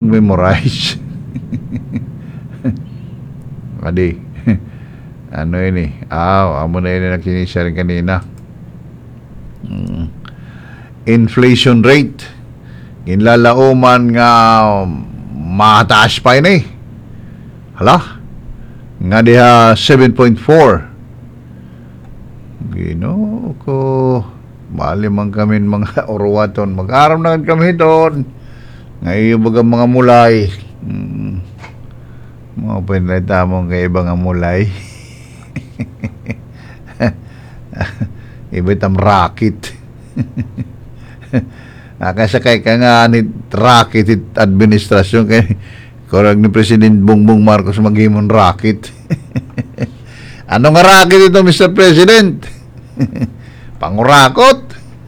mag-memorize. Adi. Ano yun eh? Amo na yun nagsinisya rin kanina. Inflation rate. Inlalauman nga mataas pa yun eh. Hala? Nga diha 7.4. Ginoo ko. Malimang kami mga orwaton. Mag-aram na kami doon. Ngayon baga mga mulay. Mga pinalita mong kay ibang mulay. Iba itam racket. Nakasakay ka nga ni racket administrasyon kay korag ni President Bongbong Marcos maghimon racket. Ano nga racket ito, Mr. President? Pangurakot.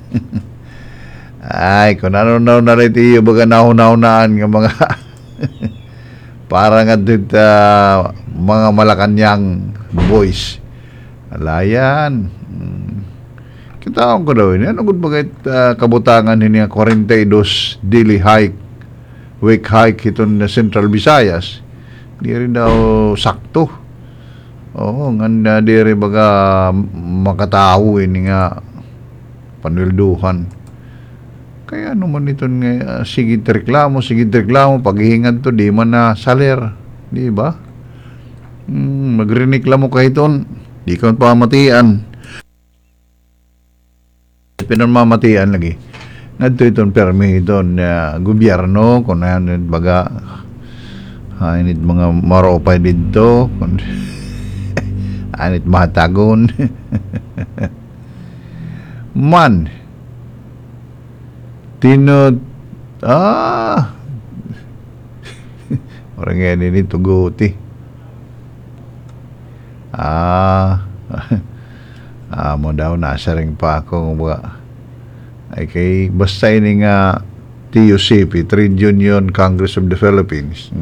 Ay, kung ano na rin iyo baga nahuna-hunaan ng mga parang mga Malacanang boys. Alayan. Kita ko daw yun. Ano gud bagay kabutangan niya 42 daily hike, week hike iton na Central Visayas. Di rin daw sakto. Oo, nga di rin baga makatao ini nga panwilduhan. Kaya naman ito nga sige reklamo, paghihingad to di man na saler, di ba? Magreklamo ka iton, di ka pamatian. Pinamamatian lagi. Ngadto iton permi iton gobyerno kun yan baga init mga maropay dito kun anit mahatagon. Man tinod orang yan ini tuguti mo daw nasa ring pa ako ay kay basta ini nga TUCP, Trade Union Congress of the Philippines.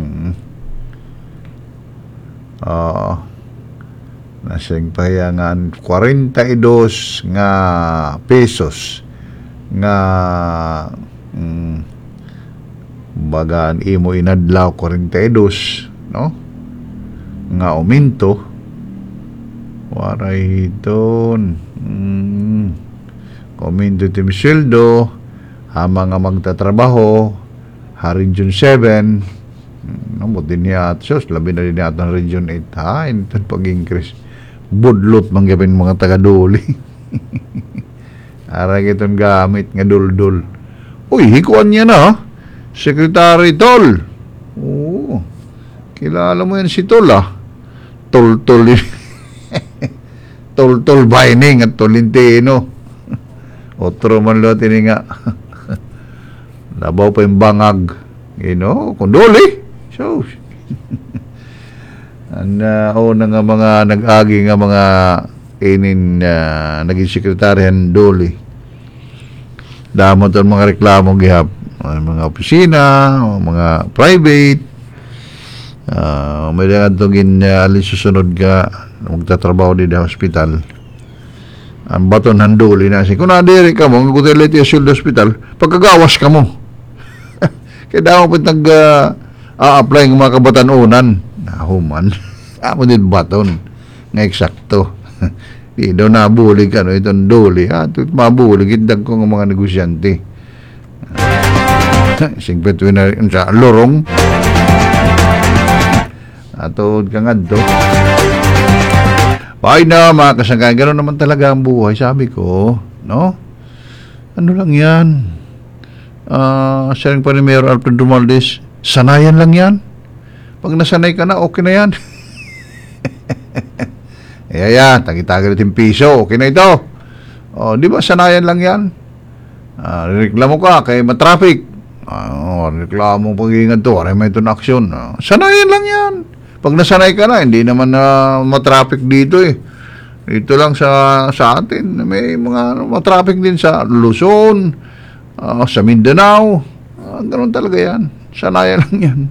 Nasa ring pahiyangan 42 nga pesos nga bagaan imo inadlaw 42 no nga uminto waray doon komendo ti Misildo mga magtatrabaho Region 7 namot din niya at sus labi na din niya at ng Region 8 ito pag-increase budlot manggapin mga taga-duli. Arang itong gamit nga dul-dul. Uy, hikuan niya na Secretary Tol. Oo, kilala mo yan si Tol Tol Tol Baining at Tolentino. Otro man lo tini nga. Labaw pa yung bangag. Kunduli. So, una nga mga nag-agi nga mga naging sekretaryan duli. Damot ang mga reklamo gihap. Mga opisina, mga private. May lang itong alin susunod ka magtatrabaho din sa hospital. Ang baton handuli na siya. Kung nadiri ka mo, ang kutility sa hospital, pagkagawas ka mo. Kaya daw po nag-a-apply ng mga kabatanunan. Nahuman. Amo din baton. Nga eksakto. Di daw nabulig ka, itong duli. Mabulig, hindag ko ng mga negosyante. Singpetwin na rin sa lorong. Atod ka nga do. Ay na, mga kasangkayan, gano'n naman talaga ang buhay, sabi ko, no? Ano lang yan? Sharing pa ni Mayor Alfredo Romualdez, sanayan lang yan. Pag nasanay ka na, okay na yan. Tagi-tagi natin piso, okay na ito. Di ba, sanayan lang yan? Reklamo ka, kay matraffic. Reklamo pag-iingat to, aray may ito na aksyon. Sanayan lang yan. Pag nasanay ka na, hindi naman matraffic dito eh. Dito lang sa atin. May mga matraffic din sa Luzon, sa Mindanao. Ganun talaga yan. Sanayan lang yan.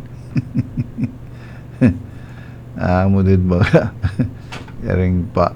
Mudid ba? Yaring pa.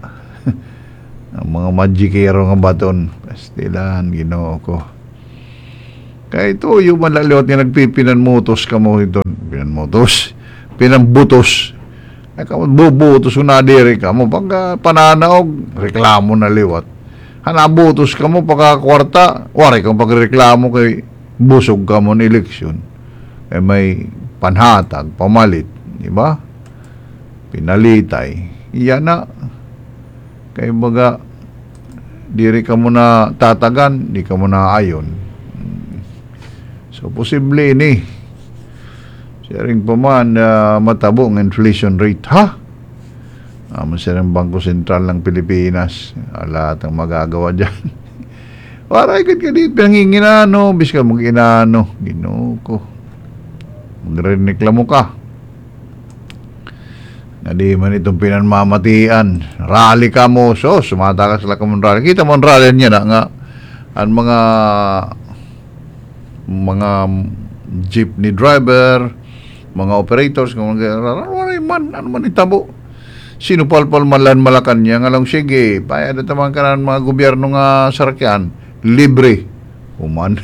Ang mga magikero nga baton. Pastilan, Ginoo ko. Kaya ito, yung malaliwat nga nagpipinanmutos ka mo ito. Pinanmutos. Pinambutos. Ay ka mo, bubutos kung nadiri ka mo. Pagka pananaog, reklamo na liwat. Hanabutos ka mo, pagkakwarta, wari kang pagreklamo kay busog ka mo ng eleksyon. Eh may panhatag, pamalit. Diba? Pinalitay. Iyan na. Kaya baga, diri ka mo na tatagan, di ka mo na ayon. So, posible ini. Sharing pa man, matabo ng inflation rate. Ha? Masarang Bangko Sentral ng Pilipinas. Lahat ang magagawa dyan. Para ikot ka dito, pinanginginano, bis ka mag-inano. Ginoo ko. Magreklamo ka. Na di man itong pinanmamatian. Rally ka mo. So, sumatakas lang ka mo rally. Kita mo rally niya na nga. Ang mga jeepney driver, mga operators, ano man itabo. Sino palpal malan malakan niya, nga lang sige, payad at naman ka ng mga gobyerno nga sarakyan, libre. Human.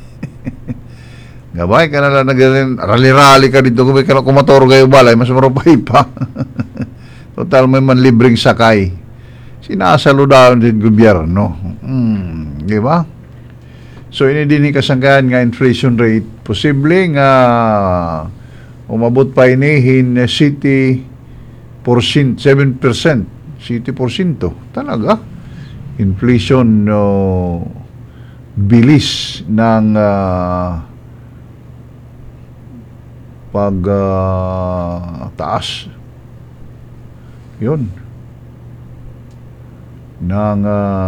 Gabay ka na lang rally-rally ka dito, gabay ka na kumatoro kayo balay, mas marupay pa. Total may man libreng sakay. Sinasalo daw din gobyerno. Di ba? So, ini din kasanggahan nga inflation rate. Posible nga umabot pa inihin city %, 7%. City porsyento. Talaga. Inflation bilis ng taas. Yun. Ng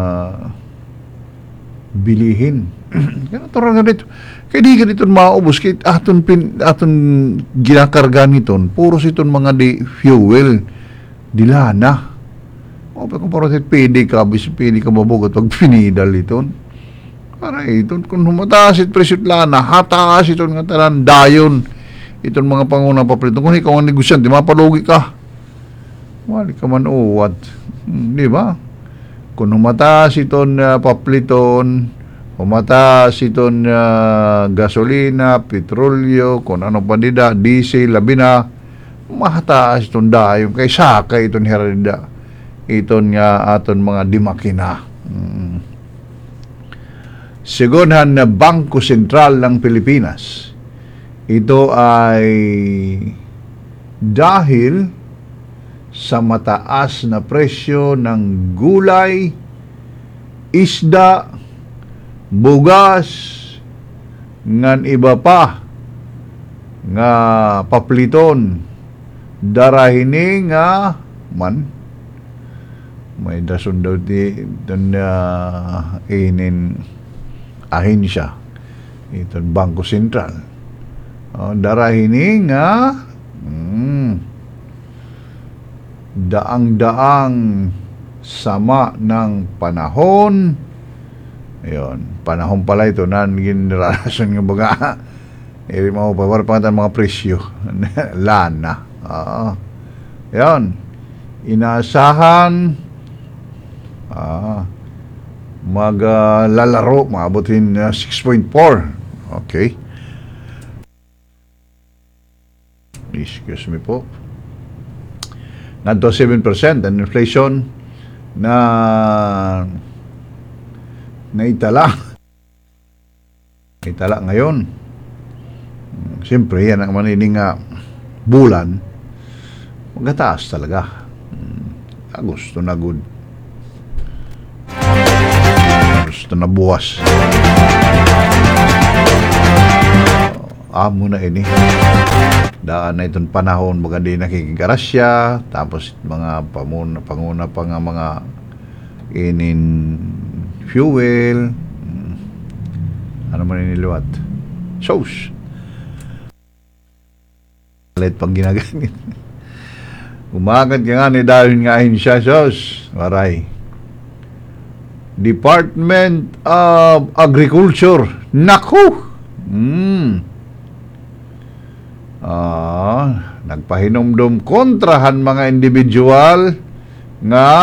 bilihin. Kaya turang ganito. Kaya di ganito maubos. Kaya aton ginakarga niton. Puros iton mga fuel. Dilana. O, kung parang pwede ka mabugot pag pinidal iton. Para iton. Kung humataas it presyo lana, hataas iton nga tanan dayon. Iton mga pangunang paplito. Kung ikaw ang negosyante, mapalugi ka. Wali ka man uwat. Di ba? Kung humataas iton papliton, humataas iton gasolina, petrolyo, kung ano pa nida, diesel, labi na, mahataas iton dayon. Kay saka iton herida. Iton nga aton mga dimakina. Sigunhan na Bangko Sentral ng Pilipinas. Ito ay dahil sa mataas na presyo ng gulay, isda, bugas, ngan iba pa nga papliton darahini nga man may dason daw di don inin ahensya iton Bangko Sentral darahini nga daang-daang sama ng panahon. Ayun, panahon pala ito na ginrelason ng baga. Mo pawarpatan mga presyo. Lana. Ayun. Inaasahan maglalaro maabotin 6.4. Okay. Excuse me po. Nanto 7% ang inflation na itala ngayon. Siyempre yan ang manining bulan magataas talaga. Gusto na good, gusto na buwas. Amo na ini daan na itong panahon baga di nakikigarasya tapos mga panguna pa nga mga inin fuel ano man iniliwat sauce alit pag ginagamit umagat ka nga ni dahil nga siya sauce waray Department of Agriculture naku nagpahinomdom kontrahan mga individual nga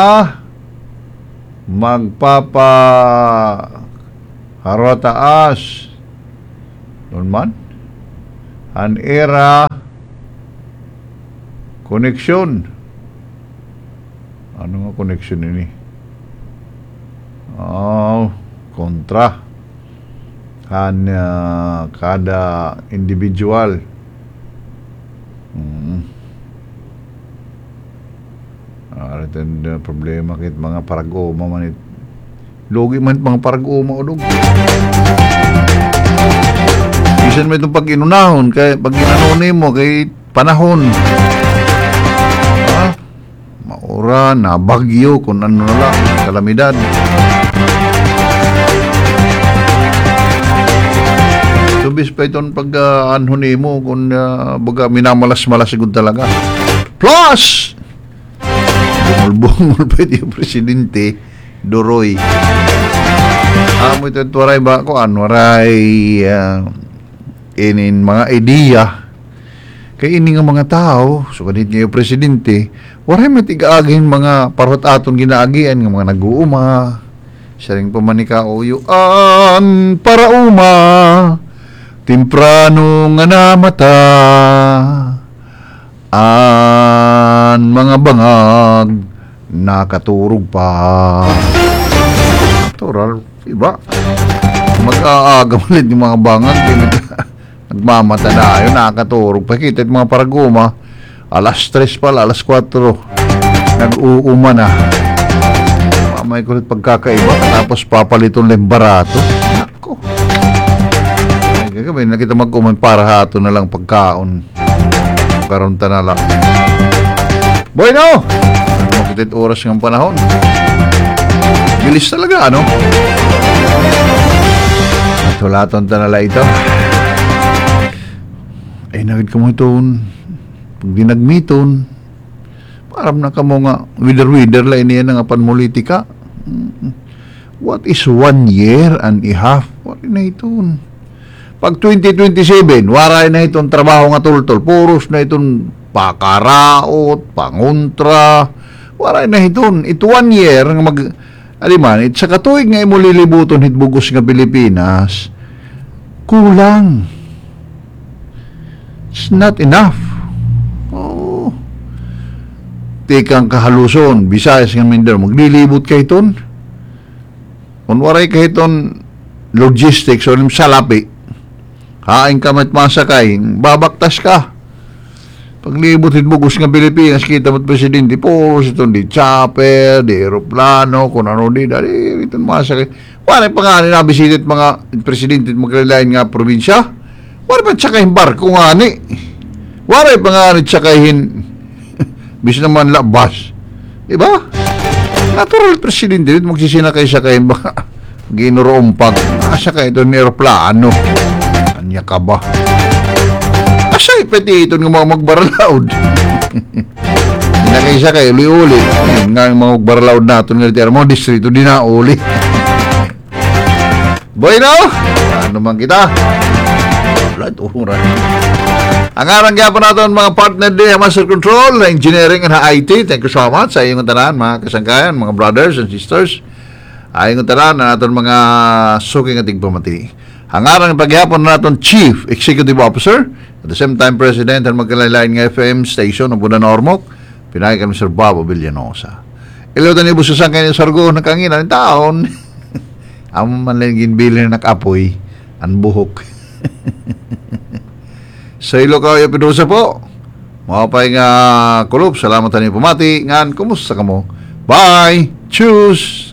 magpapa harataas Noon man? An era connection. Ano nga connection ini? Kontra. Kada individual. Ito problema kit mga parag-uma man. Logi man mga parag-uma o dog. Bisan mo itong pag-inunahon, kay pag ginanuni mo, kay panahon. Maura, nabagyo, kung ano na lang, kalamidad. Subis pa itong pag-anhuni mo, kung baga minamalas-malas sigud talaga. Plus! Bungol-bungol pa ito yung presidente, Doroy. Mo ito waray ba ko, waray inin mga idea kay ini nga mga tao so kanit niya yung presidente waray matigaagin mga parot aton ginaagian nga mga nag-uuma siya rin pamanikauyo para uma temprano nga namata an mga bangag nakaturog pa natural iba mag-aaga ulit yung mga bangag nagmamata na yun, nakakaturog pa kita yung mga paraguma alas 3 pala, alas 4 nag-uuma na mamay ko ulit pagkakaiba tapos papaliton lang barato ako kaya nakita mag-uman para hato na lang pagkaon karonta na lang bueno makitit oras ng panahon bilis talaga ano at walaton tanala ito ay nagid ka mo itoon pag dinagmiton param na ka mo nga wither la iniya nga panpolitika what is 1 year and a half what na itoon pag 2027 waray na itong trabaho nga tultol puros na itong pakaraot pangontra waray na itoon ito 1 year nga mag aliman it sa katuig nga imulilibuton hitbugos nga Pilipinas kulang. It's not enough. Oh. Tikang kahaluson, Visayas ng Mindanao, maglilibot kay ton. Kunwaray kay ton logistics o salapi. Hain ka mat masakay, babaktas ka. Paglibot hitbugos nga Pilipinas, kita mo't presidente, puros itong di chopper, di aeroplano, kung ano di, dali, itong masakay. Waray pa nga nabisitit mga presidente magkalilain nga probinsya. Waray pa tsakahin barko nga ni. Waray pa nga ni tsakahin bis naman labas. Diba? Natural presidente dito magsisinakay-sakay ba? Ginurumpag. Asa kayo ito ni aeroplano. Anya ka ba? Asa ipati ito ng mga magbaralaud. Sinakay-sakay, uli-uli. Nga yung mga magbaralaud natin nga mo distrito di na uli. Bueno, ano man kita? Blood uran. Ang arang gyapon naton mga partner di Master Control, Engineering and IT. Thank you so much sa iyong tanan mga kasangkayan, mga brothers and sisters. Ayong tanan na naton mga suking ating pamati. Ang arang pagyapon naton Chief Executive Officer at the same time President ng magkalain nga FM station ng Budan Ormoc, pinay kami Sir Bob Villanosa. Ilo tani buso sang kanya sargo ng kanginan taon. Amo man lang ginbilin na nakapoy ang buhok. Sa ilo ka yung pinusa po. Makapay nga kulop. Salamat tayo pumati. Ngan, kumusta ka mo? Bye! Choose!